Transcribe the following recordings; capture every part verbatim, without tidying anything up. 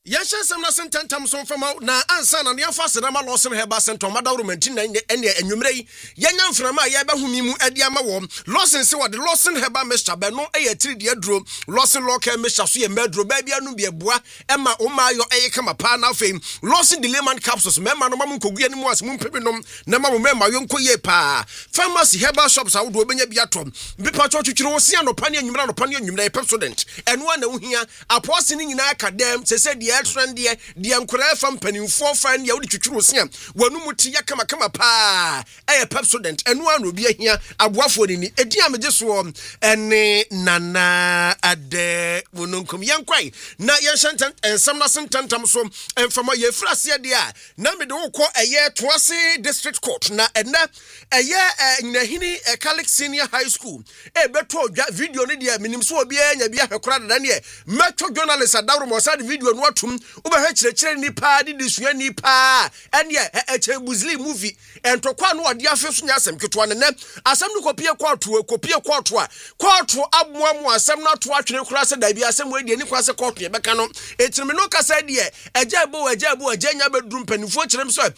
Yasha Samna Sentam son from out na ansa na near fast na ma Lawson Heba Center Madarumentin na ene enwumrei yanyan frama ya ba humi mu adiama wom Lawson se what the Lawson Heba Mister Beno e three de adro Lawson local Mister so ye medro ba bia no bia boa e ma o ma yo e kama pa na fame Lawson the layman capsules mema no ma mu kogu ani mu asem pepenom na ma mo mema yo nkoye pa pharmacy Heba shops awodo obenya bia tom bipa cho twitwiro wo sia no pa ne anwumra no pa ne anwumra e pepsodent eno na wo hia aposi ni nyina akadem se se de trend de de ankura fam panimfo fan ya wodi twitwiro sia wanu muti ya kama kama pa eh pepsodent enu anu bi ahia aboafo ni edi amege so ene nana ade wononkom yankwai na yenshantan ensam na sentantam so enfama ye frase de a na me de wokọ eye Toase district court na ena eye nyahini Catholic senior high school e beto odwa video ni de minim so obi anya bi ahwekora dada ne metro journalist adawro mo sa de video no atum ubehwe kirekire ni pa di disua ni pa ene eche Muslim movie entokwa no ode afeso nya asem keto ne asem no kopie koto kopie koto a koto aboamu asem no to atwene kura se da bi asem we de ni kwase koto ye beka no etirime no kasa de eja bo eja bo eja nya bedrum panifo kirem so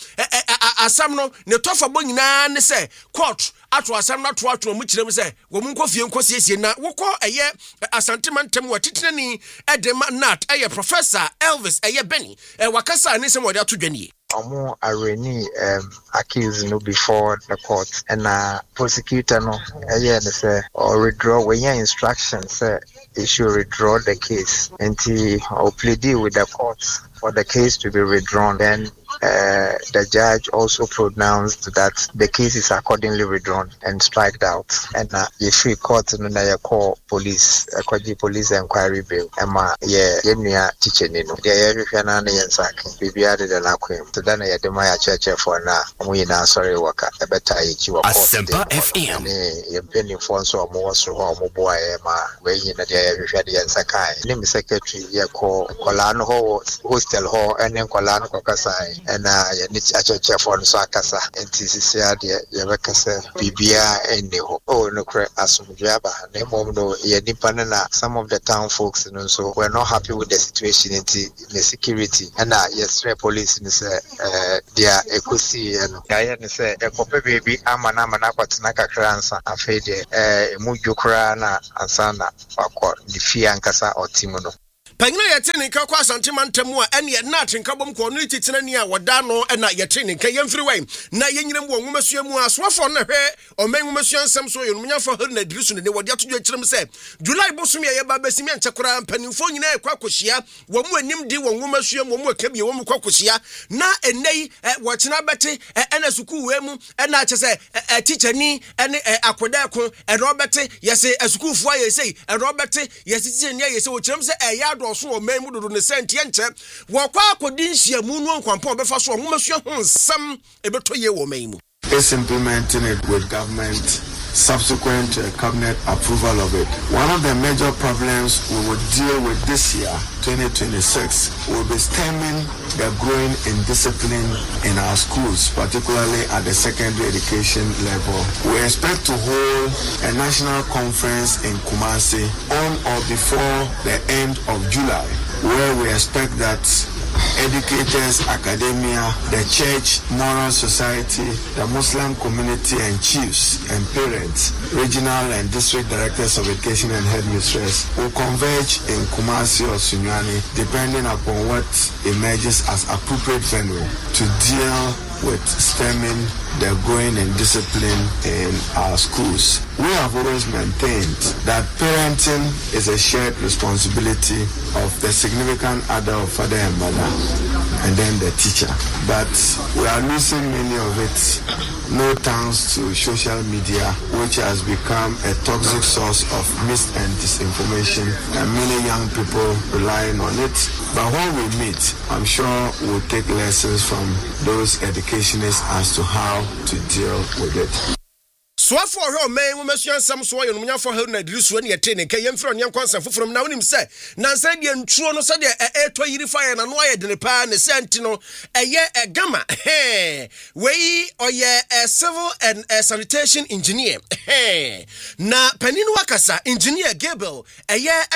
asem no ne tofa bo nyina ne se koto ato asem no to atwo mu kirem se wo mu nkofie nkosiesie na wokọ eye asantementem watitene ni edema nat eye Professor Elvis eye Benny e wakasa ni se mo de atodwane Omo areni um accused no before the court and uh prosecutor no eye ne say or withdraw when your instructions say they should withdraw the case until or plead with the court for the case to be withdrawn. Then uh, the judge also pronounced that the case is accordingly withdrawn and striked out. And uh, you free court no na call police, uh, kwaji police inquiry bill. Emma ye yenya teacher nino. Dia ye hwehwe na na yensake. Bibia de na kwem. To da na ye de ma church for na mu yina sorry waka. E beta ye chi wa court. Asempa F M. Ne ye penny for so mo waso ho mo boa ye ma we yina dia ye hwehwe de yensaka. Ne mi secretary ye call kola no ho hostel ho enen kola no kokasai. And uh, you need a church for Sakasa and T C C A, Yabakasa, Bibia, and the oh, no, Asumjaba, Nemono, Yanipanana. Some of the town folks, you know, so we're not happy with the situation in the security. And uh, yes, police, and say, uh, they are Ekusi and Diana say, a copy baby, Amana Manapatanaka Kransa, a fade, uh, Mujukrana, and Sana, or the Fiancasa or Timono. Pagina yetene ka kwa santimantamu a ene na tenkabom community tenani a wada no na yetene ka yemfiri na yenyinem wo nwumasua mu aswafo na hwe omenwumasua nsem so yonumnya fa hor na dirisu ne wode atodwo kirem se July bosom ye ba basimi anchekora mpanimfo nyina ekwa kohia wo mu anim di wo nwumasua mu mu akabie wo mu kwakohia na enei wo kina bete ena suku we mu ena achese teacher ni ene akoda ko eno bete yese asukufu aye sei eno bete yese teacher ni aye sei wo kirem se eya so o memu dodo ne senti enche wo kwa akodi nhia mu no nkwampa obefa so nwumasua ho nsam ebeto ye wo memu is implementing it with government subsequent uh, cabinet approval of it. One of the major problems we will deal with this year, twenty twenty-six, will be stemming the growing indiscipline in our schools, particularly at the secondary education level. We expect to hold a national conference in Kumasi on or before the end of July, where we expect that educators, academia, the church, moral society, the Muslim community and chiefs and parents, regional and district directors of education and headmistress will converge in Kumasi or Sunyani depending upon what emerges as appropriate venue to deal with stemming the growing indiscipline in our schools. We have always maintained that parenting is a shared responsibility of the significant other of father and mother, and then the teacher. But we are losing many of it, no thanks to social media, which has become a toxic source of mis and disinformation, and many young people relying on it. But when we meet, I'm sure we'll take lessons from those educationists as to how to deal with it. Swafo ho me nwumasua nsam so ye numnya fo ha na dirisu ne yete ne ka yemfiri onye nkwansa foforom na wonim se na nsa de ntuo no se de eto yiri fa na no aye de ne pa ne senti no eye egama he we oye a civil and a sanitation engineer he na paninu wakasa engineer Gabriel eye Edman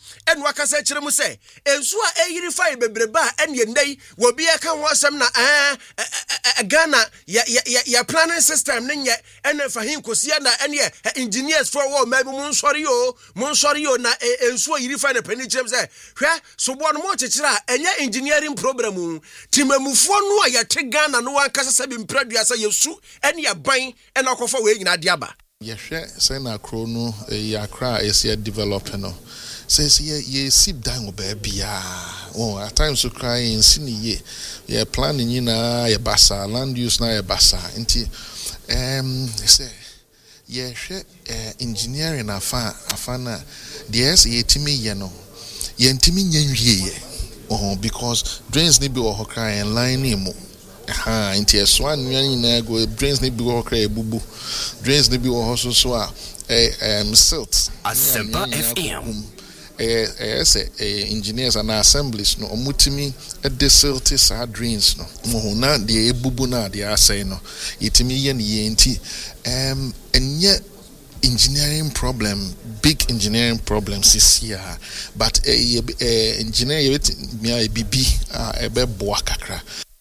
en wakasa kyerɛ mu sɛ ensu a eyiri fa bebreba en ye ndai wo bi aka ho asɛm na eh Ghana ya ya planning system ne nye en fa hin kosia na en ye engineers for wo ma bi mun sɔre yo mun sɔre yo na ensu a yiri fa na pani kyerɛ sɛ hwɛ so bo no mo kyekyere a enye engineering program timamufoɔ no a yɛte Ghana no wankasa sɛ bi mpradua sɛ yesu en ye ban en akɔfa we nyina de aba yɛhwɛ sɛ na kro no yɛakra ɛsɛ develop no sɛ sɛ yɛ sip down baabia oh at times so cry in sini ye yɛ plan nyina yɛ basa land use na yɛ basa nti em sɛ yɛhwɛ engineering afa afa na deɛ ɛsɛ yɛtimi yɛ no yɛntimi nyanwie yɛ oh because drains ni bi wɔ hɔ cry in line ni mu ha inti eswa nwan na go drains ni bi wo kra ebubu drains ni bi wo so so a eh um silt Asempa F M eh eh say engineers and assemblies no omutimi e de silt sa drains no mo na de ebubu na de asai no yetimi ye ne ye nti um enye engineering problem big engineering problems is here but eh uh, engineer ye me bibi a ebe boa kakra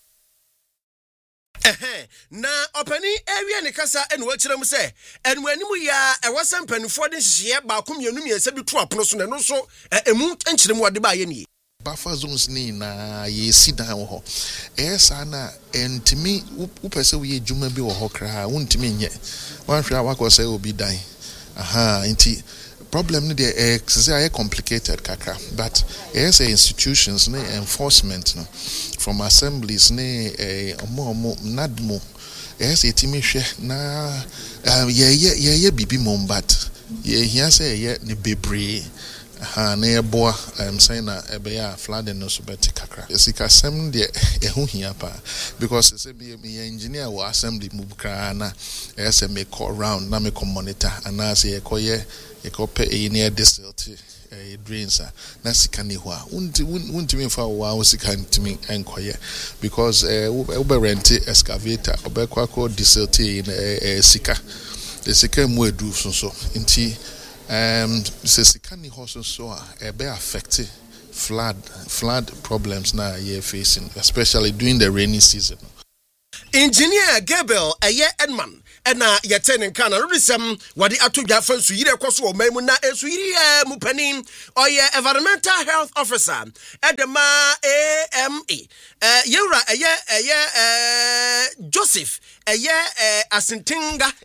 eh na opani area ne kasa enu akire mu se enu animu ya ewasam panifo de hihye ba kom yenu miensa bi to apono so ne no so emu enkyire mu ode ba ye ne buffer zones ni na ye si dan ho esa na entimi upese we adwuma bi wo ho kra wontimi nye wanhwe awakose obi dan aha nti problem no dey eh complicated kakra but yes institutions ne enforcement no from assemblies ne eh omo omo nadmo yes etimi hwe na ye ye ye bibi mom but ye hia say ye ne bebre ha na eboa I'm saying na ebe ya flooding no so beti kakra esika sem de ehu hia pa because say be engineer wo assembly mu kra na yes me call round na me monitor ana say ekoye ekope e near distilled eh drains na sika ni ho a unti unti me fa wo a sika ntimi enkoye because eh ube rent excavator obekwa ko distilled eh sika the sika mu edu so so nti um se sika ni ho so so a be affect flood flood problems na you facing especially during the rainy season. Engineer Gabriel Eye Edman ena yeten nka na rodisem wade atodwa fansu yire kwaso o mamu na ensu yire mu panin oye environmental health officer edema A M E eh yewra eye eye eh Joseph eye eh asentinga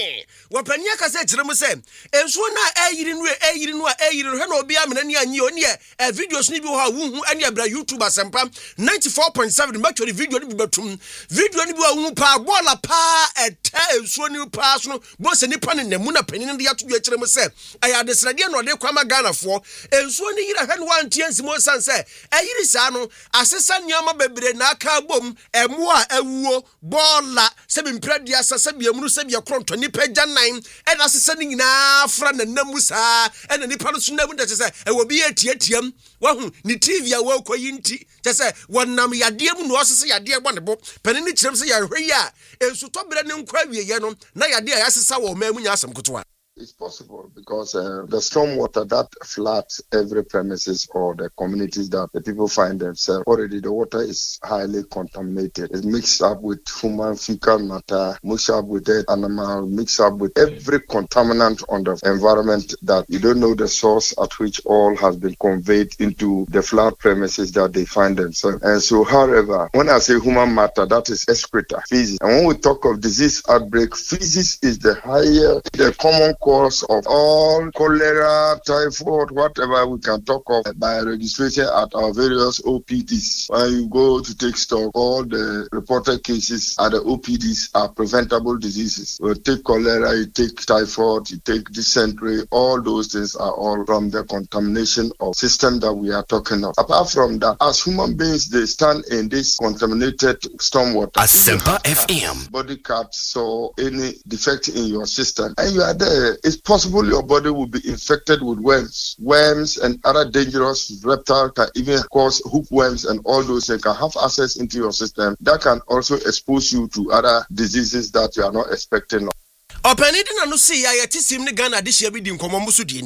wapania ka se kire mu se ensu na ayiri nu ayiri nu ayiri nu he na obi amena ni anyi oni e videos ni bi ho wu ane abra YouTube asempa ninety-four point seven match video ni bi batum video ni bi wu pa bola pa eta so ni pass no bo se nipa ne namu na panin de ato akire mu se aya de srade no de kwama Ghana fo enso ni yira hwe no antiansi mo san se ayiri sa no asesa nyama bebre na aka bom emo a awuo bola se bi mpradua sasa bi amuru se bi akronto nipa gya nine e na asesa ni nyina fra na namu sa e na nipa no so namu de se e wo bi etiatiam wahu ni T V a wo koyi nti te se wonam yade mu no osese yade bo ne bo panin ni kirem se ya hwe ya enso to bere ne nkwa wiye no na yade a yasesa wo mamu nya asem kotoa. It's possible because uh, the storm water that floods every premises or the communities that the people find themselves, already the water is highly contaminated. It's mixed up with human fecal matter, mixed up with dead animal, mixed up with every contaminant on the environment that you don't know the source at which all has been conveyed into the flood premises that they find themselves. And so, however, when I say human matter, that is excreta, feces. And when we talk of disease outbreak, feces is the higher, the common cause of all cholera, typhoid, whatever we can talk of by registration at our various O P Ds. When you go to take stock, all the reported cases at the O P Ds are preventable diseases. You take cholera, you take typhoid, you take dysentery, all those things are all from the contamination of system that we are talking of. Apart from that, as human beings, they stand in this contaminated stormwater. Asempa F M. Body cuts or any defect in your system, and you are there. It's possible your body will be infected with worms. Worms and other dangerous reptiles can even cause hookworms and all those things can have access into your system. That can also expose you to other diseases that you are not expecting. Openidi na no see ya yetisim ne Ghana de hia bi di nkomo muso die nie.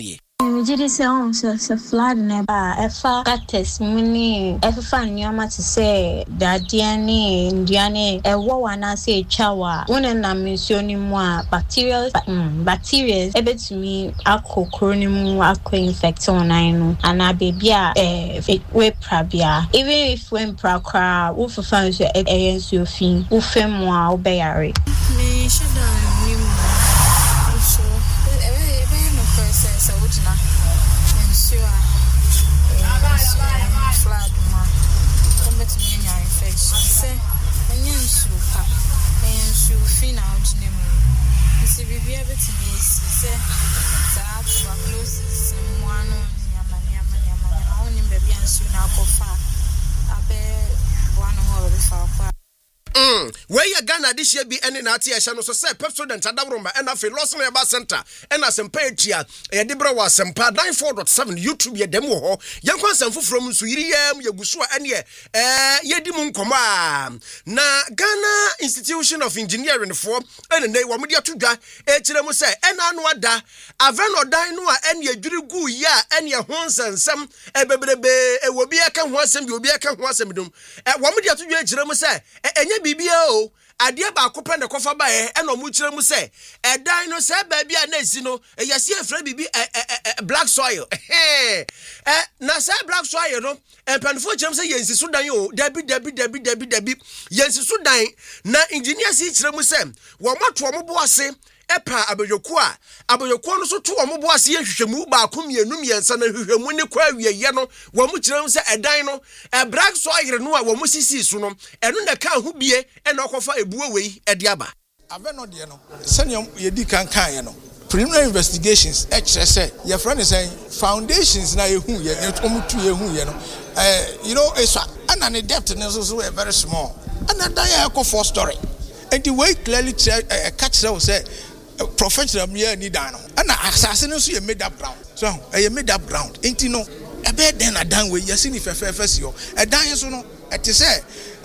me jidi se on so so flood never efa gates muni efa nyoma to say dadia ne ndiane ewo wana say chawa wona na mensioni mu a bacterial mm, bacteria ebetumi akokoro ni mu akọ infect on no ana baby a eh we probia even if when prakra wo fufan so eyensu ofin wo femu a wo beyare me shada ni mu so e be no process a wojina ensure eh flood ma combat me infection say enyensu pa enyensu fin a wojina mu si bibia betimi say sa tuberculosis mwano nyama nyama nyama oni mbebia nsu na akofa abe wano ho be fa kwa Mm, where ya Ghana this year be any na tia no so say Pepsodent Adabroma and afi Lawson Heba Center and asempa e debra wa asempa ninety-four point seven YouTube ye demo ho yankwa asemfo from so yiri yam yeguso ene eh yedi mu nkoma na Ghana Institution of Engineering for ene nei wo mede atodwa e kire mu say ena anu ada aveno dan no a ene adwiri gu ya ene ho nsensem e bebrebe e wo bi aka ho asem bi obi aka ho asem dum e wo mede atodwa e kire mu say enye bibia o ade ba akopɛ ne kofa ba e na omu kire mu se edan no se ba bia na esi no yesi efra bibi black soil eh na se black soil no empanfo kire mu se yensi so dan o dabi dabi dabi dabi dabi yensi so dan na engineer si kire mu se wo mato wo bo ase epa abeyoku a abeyoku no so to wo bo ase yehwehwemu ba akomienu miensa na hwehwemu ne kwa wieye no wo mu kire mu se edan no e black soil no a wo mu sisi so no eno na ka ho bie e na okofa ebuwe wei e de aba aveno de no senior yedi kan kan ye no preliminary investigations e kire se your friend is saying foundations na ehu ye omutu ehu ye no eh you know eso ana ne depth ne so so very small ana dan ya ko four story and the way clearly uh, catch them say professional me ni dan no ana asase no so ye made up ground so e made up ground enti no e be den na dan we yesi ni fefefe si yo e dan so no e te say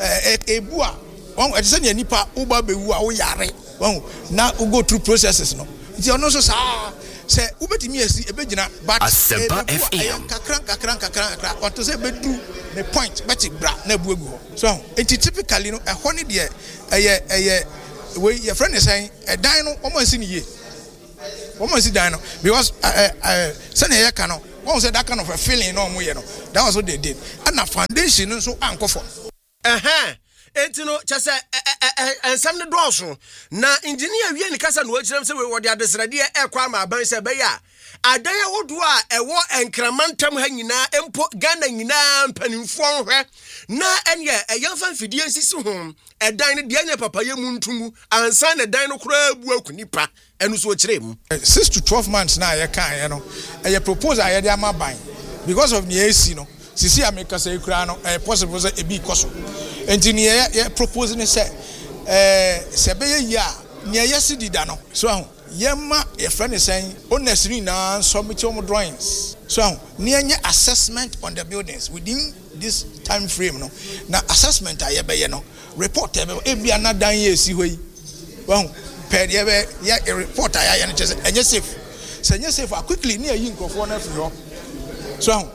ebu a won e te say ni nipa wo ba bewu a wo yare won na wo go through processes no nti ono so sa say wo betimi yesi e be gina but Asempa F M kakran kakran kakran kakran what to say be do the point beti bra na bu egu so enti typically no e ho ne de eye eye we your friend is saying a dino almost in ye almost in dino because uh uh send a cano one said that kind of a feeling no more, you know. That was what they did. And the foundation so anchor for uh-huh. Etino chase ensam ne dɔɔso na engineer wie ne kasa no akyerem se we wode adesrade e kwa ma ban se be ya adan awodo a ɛwɔ enkramantam ha nyina empo Ghana nyina mpanimfo hwɛ na enye ɛyɛmfa mfidie nsisi ho ɛdan ne de anya papa ye mu ntumu ansa ne dan no kora bu akunipa ɛno so kyerɛ mu six to twelve months na ye kan ye no ɛyɛ proposal ye de ama ban because of the A C no sisi America say kura no eh possible say e bi koso enti ne ye propose ne say eh se be ye ya ne ye sidi da no so ho ye ma ye friend say honestly na submit your drawings so ho ne nye assessment on the buildings within this time frame no na assessment aye be ye no report e be bia na dan ye si hoyi ho per ye be ye report aye ye no che enye safe se enye safe quickly ne yi nkofo na free ho so ho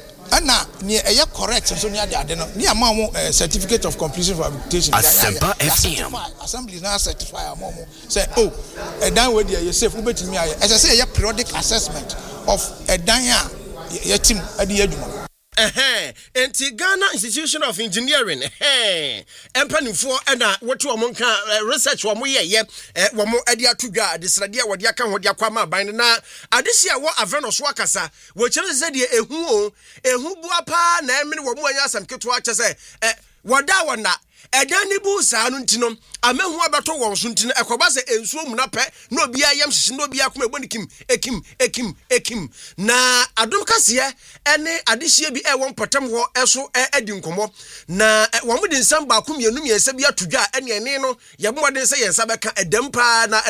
ana ni e correct so ni ade ade no ni ama mo certificate of completion for habilitation Asempa F M assembly na certify am mo say oh e dan we dey safe ubetimi aye e say e periodic assessment of e dan a ye team ade aduma eh enti Ghana Institution of Engineering eh empanifo na woto omo nka research wo mo ye ye wo mo ade atodwa adesrade a wode aka ho de akwa ma ban na adesi a wo aveno so akasa wo kire se de ehu o ehu bua pa na emene wo mo anya asam keto a che se eh woda wona edan ni bu saa no ntino amehu abeto won so ntino ekoba se ensuo mu na pe na obi ayam hihye na obi akoma ebonikim ekim ekim ekim na adom kase ene adehye bi e won potam ho eso edi nkomo na wo mu de nsam ba akom yenu miensa bi atodwa ene ene no ye bomode se yensa beka edam pa na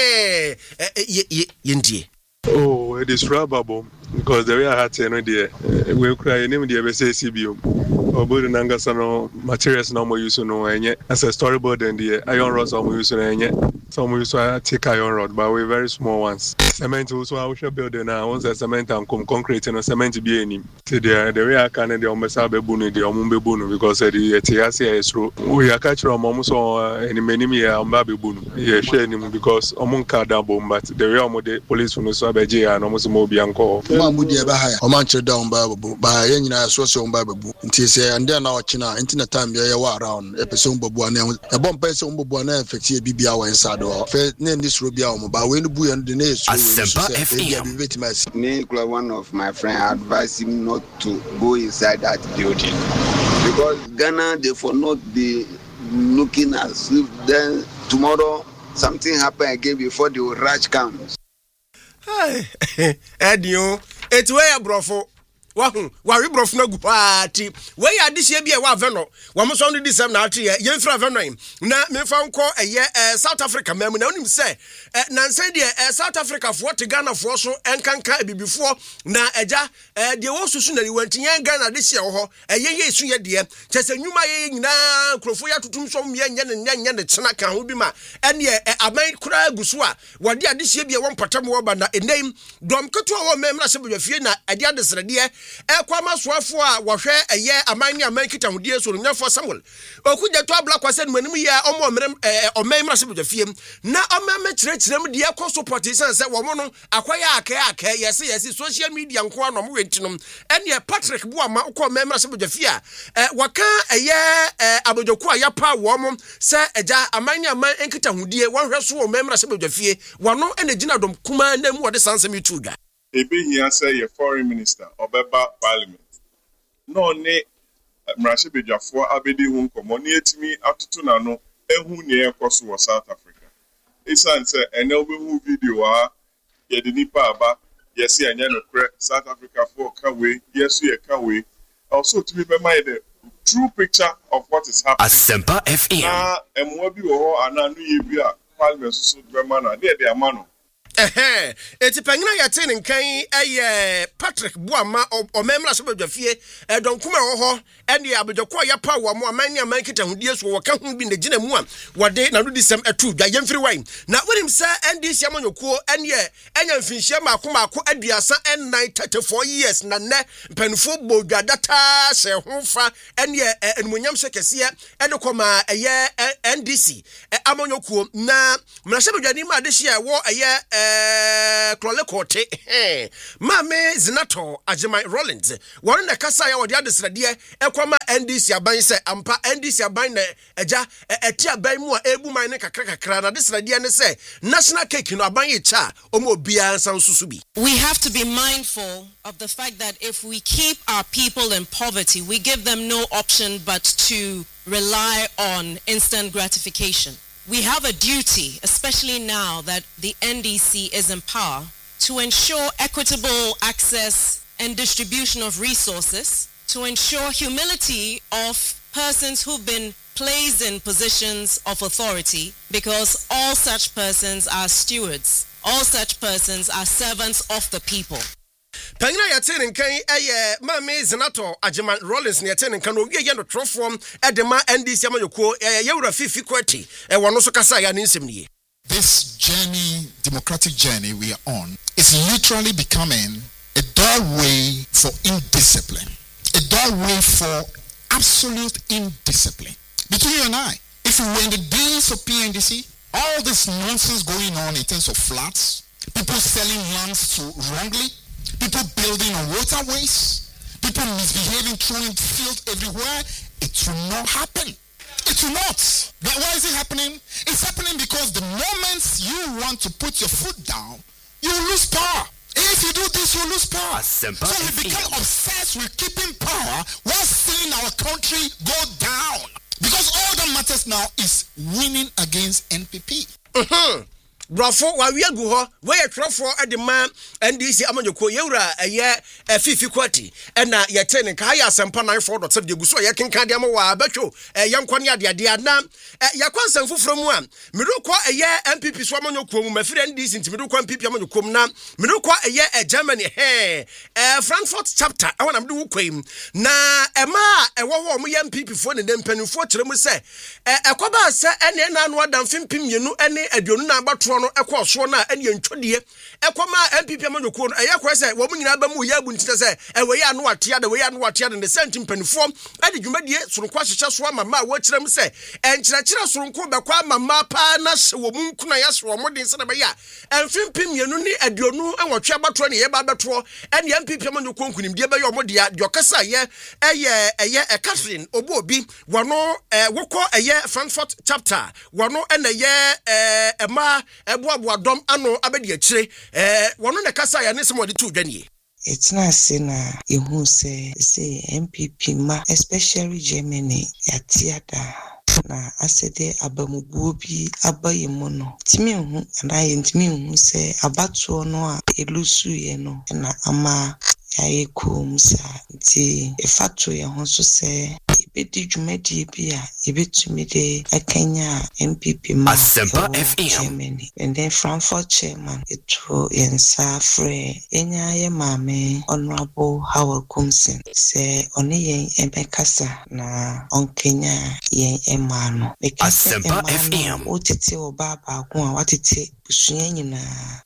eh ye yendie. Oh, it is probable because the way I had to know the we cry name the B C C B O or building Nangasano materials no more use no any as a storyboard and the iron rods are more use no any some we so take iron rod, but we very small ones. Cement also I should building now. Once the cement and come concrete and cement be any. To the the way I can the almost have a bunu the omumbe bunu because the etiasi is true. We are catching almost any many me am baby bunu. Yeah, share him because omunka double, but the real the police from the Swabeji and almost more be uncle. Mamudi Bahaya, Omanche down Babu, by any association Babu, Tis and then our China, internet time be around episode Bobuana, a bomb person Bobuana, effective B B hour inside or name this Rubia, but when the boy and the nation. Nicola, one of my friends advised him not to go inside that building because Ghana they for not be looking as if then tomorrow something happen again before the rush comes. Hey, Edio, it's where brofo. Wahu, wari brof na gu party. We ya this year be a wa veno. Wa mo so no this na atre ye mfra veno im. Na me fa nko eye South Africa mem na onim say na nsan de South Africa fo te Ghana fo so enkanka ebibifo na eja de wo susu na liwantiyan Ghana this year ho eye ye su ye de chese nyuma ye nyina krofo ya tutum so me nye ne nye ne chena kan ho bi ma ene aban kura gusu a wode ade sie bi e won patam wo ba na enem dom keto wo mem na se bodwafie na ade ade srede Ekwama swafo a wohwe eye aman ni aman kitahudie so nyafo Samuel okuja to abla kwase nmanim ya omo merem oman mra se bodwafiem na omama kirekirem de ekọ support isan se wo no akwaya aka aka yesi yesi social media nko anom wentinom ene Patrick Buama ukọ oman mra se bodwafie a waka eye abodwoku ayapa wo mo se eja aman ni aman enkitahudie wohwe so oman mra se bodwafie wono ene gina dom kuma na mu wode sansem ituga Ebe here say a foreign minister Obeba parliament. No ne mrashe bejafo abedi hu nkomo ne etimi atutu na no ehu ne ekoso wo South Africa. Isan say ene obehu video a ye de nipa aba yesi anya no kre South Africa for kawe yesu ye kawe also to be my the true picture of what is happening. Asempa F M. Na emwo bi wo ho ana no ye bi a parliament so be man na de de amano. Eh eti panyina yate ne nkan eye Patrick Buama omemra so badwafie edonkuma wo ho ene abedwako ya pa wo mo amani aman kitahudie so wo ka hu bi ne gina mu a wode na no disem atu dwa yemfiri wan na wonim sa N D C amanyokuo ene enya mfinhia maako maako aduasa nine thirty-four years na ne mpanfo bodwa data se hofa ene enmunyam sekese ene koma eye N D C amanyokuo na mrashe badwani ma de hia wo eye eh Klole Kote eh Mame Zinato Ajimai Rollins won na kasa ya wode adesrade ekwama N D C aban se ampa N D C aban na eja eti aban mu a ebu man ne kakra kakra na adesrade ne se national cake no aban ye cha omo bia nsan susu bi. We have to be mindful of the fact that if we keep our people in poverty, we give them no option but to rely on instant gratification. We have a duty, especially now that the N D C is in power, to ensure equitable access and distribution of resources, to ensure humility of persons who've been placed in positions of authority, because all such persons are stewards. All such persons are servants of the people. Panyina yate nkan eye Mame Zinato Ajiman Rollins ne yate nkan no wie ye no trofom edema N D C amanyokuo ye wura fifi kwati e wono so kasa ya nsem nie. This journey, democratic journey we are on, is literally becoming a doorway for indiscipline, a doorway for absolute indiscipline. Between you and I, if we were in the days of P N D C, all this nonsense going on in terms of flats, people selling lands to wrongly, people building on waterways, people misbehaving, throwing filth everywhere, it will not happen. It will not. But why is it happening? It's happening because the moment you want to put your foot down, you lose power. If you do this, you lose power. So we become obsessed with keeping power while seeing our country go down. Because all that matters now is winning against N P P. Uh-huh. Brafo wa wiegu ho we ye trofo edema N D C amanyoko yewura eye fifi kwati ena ye tene ka ya sempa nine four dot seven guso ye kenka de amawa abatwo ye nkwane ade ade na ye kwansan foforo mu a medukọ eye N P P so amanyoko mu mafiri N D C ntimedukọ N P P amanyoko mu na medukọ eye Germany he Frankfurt chapter awona mede wukwam na ema ewo ho omo M P P for ne dempanifo kire mu se eh ekoba se ene na no adam fimpim yenu ene aduonu na abatoro no ekọ so na ene ntwodie ekoma M P P amanyokuo no eye se wo munyina ba mu ya bu ntite se e we ya no atia de we ya no atia de ne senti mpanifo ade dwumadie soronko ahyehyɛ so amama wo kire mu se enkyerɛkyerɛ soronko bekwa amama pa na hye wo mu nkuna ya so wo den se na be ya emfimpim yenu ni aduonu enwotwe abatoro ne ye ba abatoro ene M P P amanyokuo nkunimdie be ye omo dia dwokasa ye eye eye e Catherine Obobi wano eh woko eye Frankfurt chapter wano ene ye eh ema eboaboa dom ano abedi akire eh wano ne kasa ya ne semodi tu dwanie. It's not sina ihu se say M P P ma especially Germany ya tiada na asede abamubuo bi abaye mu no timi hu anaye timi hu se abatuo no a elusu ye no na ama ya ekum sa ti efato ye ho so se ebedi dwumadi bi a ebetumi de akanya M P P ma Asempa F M Germany and then Frankfurt chairman eto yensa frɛ enya ye maame honorable Howard Kumsin se one yen emekasa na onkenya yen emano Asempa F M otete oba ba ko a watete busunya nyina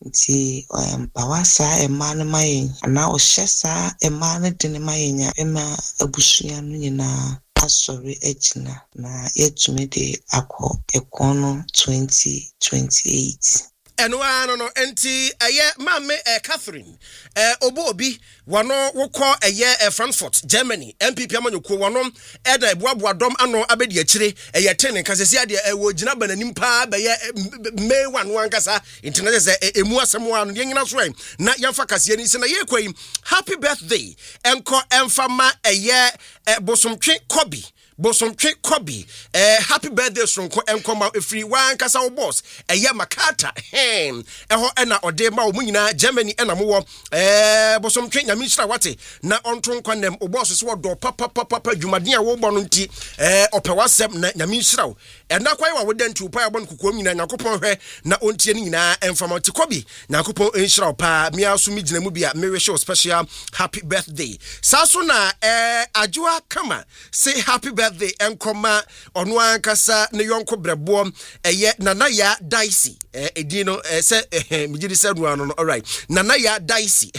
nti bawasa emano mayen ana ohyesa emano de ne mayenya ema abusunya no nyina asori ejina na yetumi de akọ ekono twenty twenty-eight. Eno ano no enti eye mame eh, Catherine eh Obobi wano woko eye eh, Frankfurt Germany M P P amanyokuo wano eda eboaboa dom ano abedi akire eye tene kasesi ade e wo gina bananim pa be ye May one wankasa internet se emu asemo ano de nyina so na yemfa kase ni se na ye kwai happy birthday enko emfama eye bosomtwe Kobi Bosomtwe Kobi eh happy birthday sonko enkoma efri wankasa wo boss eye makata hem eho ena ode ma wo nyina Germany ena mo eh bosomtwe nyamishira wate na onto nkwanem wo boss so do papa papa dwumaden a wo bo no nti eh opewasem na nyamishira wo ena kwai wa wodanti upa ya bon kokom nyina nyakopon hwe na ontie ni nyina emfama ti Kobi nyakopon enshira pa mi aso mi gina mu bia me wish special happy birthday saso na eh ajua kama say happy birthday the enkoma onu ankasa ne yonko brebo eye nanaya daisi eh edino eh se migiri se nuano no all right nanaya daisi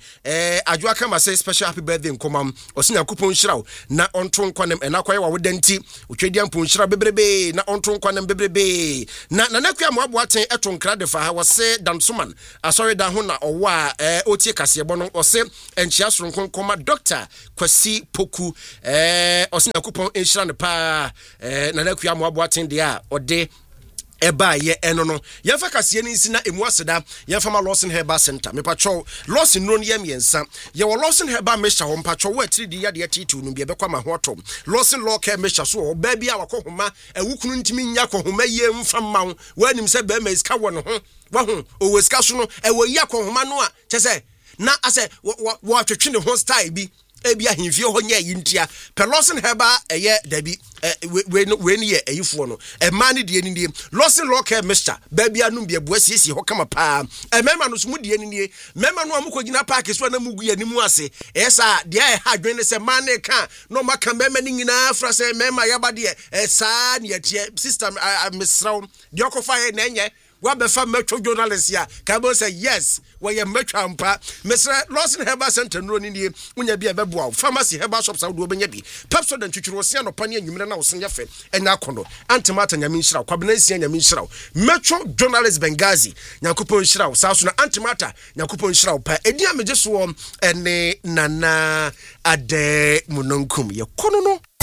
eh adwa kama say special happy birthday enkoma osinya kupon hiraw na onto nkwanem enakwaye wa wodanti otwedi ampon hiraw bebrebe na onto nkwanem bebrebe na nanakwa mo aboaten eto nkra de fa ha wose dansoman asori da ho na owa eh otie kasebo no ose enchia soronko nkoma doctor Kwasi Poku eh osinya kupon shran pa eh na nakua mo aboaten de a ode eba ye eno no yemfa kase ni nsi na emu aseda yemfa ma Lawson Herbal Center me patcho Lawson no yem yensa ye wo Lawson Herbal mesha ho patcho wa tiri di ya de titu no bi ebekwa ma ho to Lawson law care mesha so ba bia wakohoma ewukunu ntimi nya kohoma ye mfa ma wo wanim se ba ma iska wo no ho wa ho o weska so no ewo yi akohoma no a chese na ase wo atwetwe ne ho style bi ebia himfie ho nya yintia pe Lawson Herbal eye dabi we we ni ye eyifo no e ma ne die ni Lawson law care mixture ba bia no bia boasiesi ho kama pa e mema no so mu die ni mema no amukogina park so na mugu ya ni mu ase esa de e ha dwen se ma ne ka no maka mema ni nyina fra se mema yaba de e sa ne ye system misraw de okofa ye na enye wa be fa metro journalist ya ka bo say yes we ye metro ampa Mister Lawson Herbal Center no ni ni unya bia be boa pharmacy herbal shops awu do benya bi Pepsodent twitwiro se no pane anwumre na wo sen yefe enya kono antimata nyame nhira kwabena nsia nyame nhira metro journalist Bengazi nyakopon nhira sa so na antimata nyakopon nhira pa edi ameje so ene nana ade munonkum ye kono no